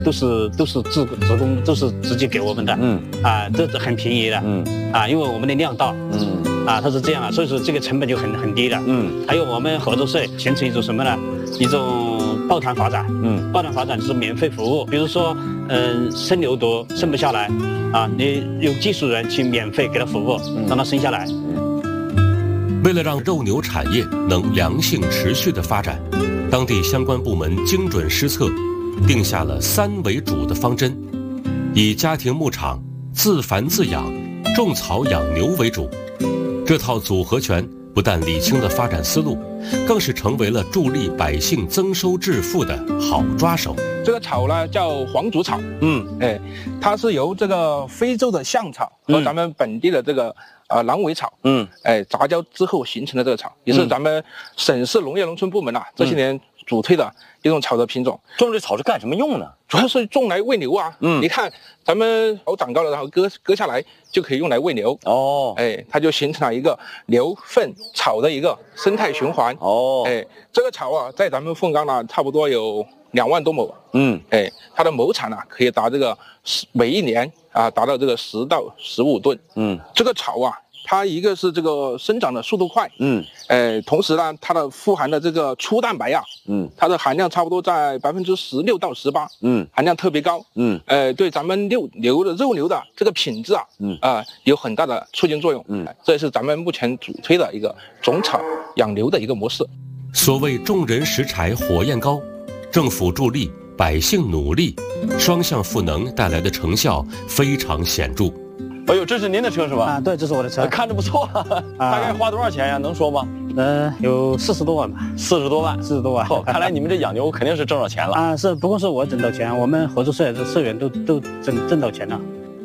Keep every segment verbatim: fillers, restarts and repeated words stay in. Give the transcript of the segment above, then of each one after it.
都是都是自自供，都是直接给我们的。嗯啊，这是很便宜的。嗯啊，因为我们的量大。嗯啊，它是这样啊，所以说这个成本就很很低的。嗯，还有我们合作社形成一种什么呢？一种抱团发展。嗯，抱团发展就是免费服务，比如说，嗯、呃，生牛多生不下来，啊，你有技术人去免费给他服务，让他生下来。 为了让肉牛产业能良性持续的发展，当地相关部门精准施策，定下了三为主的方针，以家庭牧场、自繁自养、种草养牛为主。这套组合拳不但理清了发展思路，更是成为了助力百姓增收致富的好抓手。 这个草呢叫黄竹草，嗯，哎，它是由这个非洲的象草和咱们本地的这个呃狼尾草，嗯，哎杂交之后形成的这个草，也是咱们省市农业农村部门啊这些年主推的一种草的品种。 种这草是干什么用呢？ 主要是种来喂牛啊。嗯，你看咱们草长高了，然后割割下来就可以用来喂牛。哦，哎，它就形成了一个牛粪草的一个生态循环。哦，哎，这个草啊，在咱们凤冈呢，差不多有两万多亩。嗯，哎，它的亩产呢、啊，可以达这个十每一年啊，达到这个十到十五吨。嗯，这个草啊。它一个是这个生长的速度快，嗯，呃，同时呢，它的富含的这个粗蛋白啊，嗯，它的含量差不多在百分之十六到十八，嗯，含量特别高，嗯，呃，对咱们牛牛的肉牛的这个品质啊，嗯啊、呃，有很大的促进作用，嗯，这也是咱们目前主推的一个种草养牛的一个模式。 所谓众人拾柴火焰高，政府助力，百姓努力，双向赋能带来的成效非常显著。 哎呦，这是您的车是吧？ 啊，对，这是我的车， 看着不错。大概花多少钱呀？能说吗？ 呃，有四十多万吧。 四十多万， 四十多万。 哦，看来你们这养牛肯定是挣着钱了啊！是，不过是我挣到钱，我们合作社的社员都都挣挣到钱了。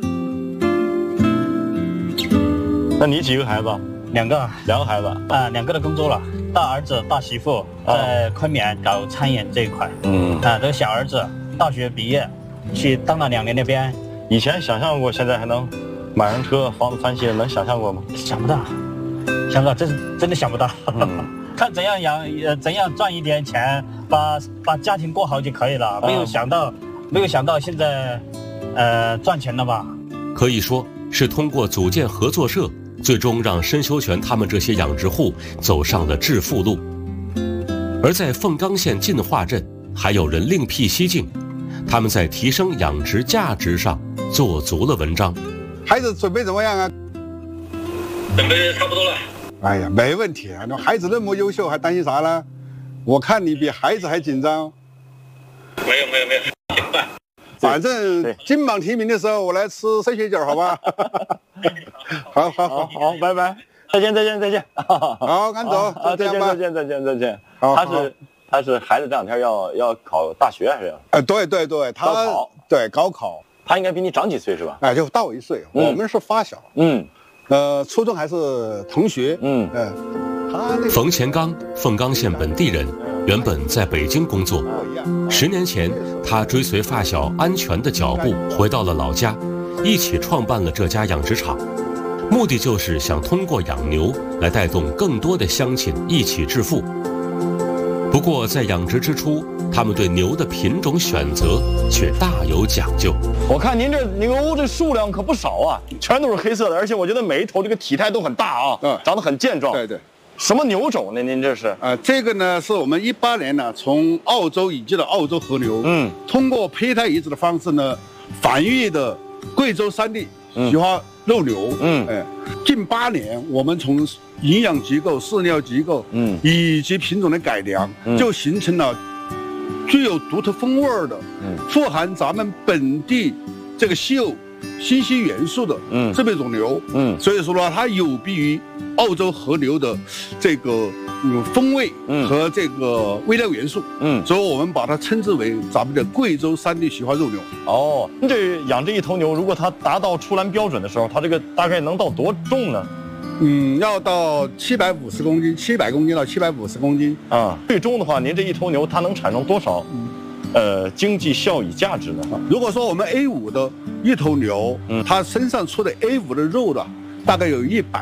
那你几个孩子？ 两个， 两个孩子啊，两个都工作了。大儿子、大媳妇在昆明搞餐饮这一块。嗯。啊，这个小儿子大学毕业，去当了两年的编。 以前想象过，现在还能买上车，房子翻新，能想象过吗？ 想不到，想不到，真是真的想不到。嗯、看怎样养，呃，怎样赚一点钱，把把家庭过好就可以了。没有想到，嗯、没有想到现在，呃，赚钱了吧？ 可以说是通过组建合作社，最终让申修全他们这些养殖户走上了致富路。而在凤冈县进化镇，还有人另辟蹊径，他们在提升养殖价值上做足了文章。 孩子准备怎么样啊？ 准备差不多了。 哎呀，没问题啊！那孩子那么优秀，还担心啥呢？我看你比孩子还紧张。 没有没有没有，尽快。 反正金榜题名的时候，我来吃生血饺，好吧？好好好好，拜拜，再见再见再见。 好，赶走。 啊，再见再见再见再见。他是他是孩子这两天要要考大学还是要？ 哎，对对对，他高考对高考。 他应该比你长几岁是吧？ 哎，就大我一岁，嗯、我们是发小。嗯，呃，初中还是同学。嗯嗯、呃， 他那个冯前刚，凤冈县本地人，原本在北京工作。十年前，他追随发小安全的脚步回到了老家，一起创办了这家养殖场，目的就是想通过养牛来带动更多的乡亲一起致富。不过在养殖之初，他们对牛的品种选择却大有讲究。 我看您这牛这数量可不少啊，全都是黑色的，而且我觉得每一头这个体态都很大啊，嗯，长得很健壮。 对对。 什么牛种呢？您这是？ 呃，这个呢是我们一八年呢从澳洲引进的澳洲和牛，嗯，通过胚胎移植的方式呢繁育的贵州山地菊花肉牛，嗯，哎，近八年我们从营养机构、饲料机构，嗯，以及品种的改良，嗯、就形成了具有独特风味的，嗯，富含咱们本地这个稀有信息元素的，嗯，这么一种牛，嗯，所以说呢，它有别于澳洲和牛的这个嗯风味和这个微量元素，嗯，所以我们把它称之为咱们的贵州山地菊花肉牛。 哦，您这养这一头牛，如果它达到出栏标准的时候，它这个大概能到多重呢？ 嗯，要到七百五十公斤，七百公斤到七百五十公斤啊。最终的话，您这一头牛它能产生多少？嗯呃，经济效益价值呢？ 如果说我们 A 五的一头牛，嗯，它身上出的 A 五的肉的，大概有一百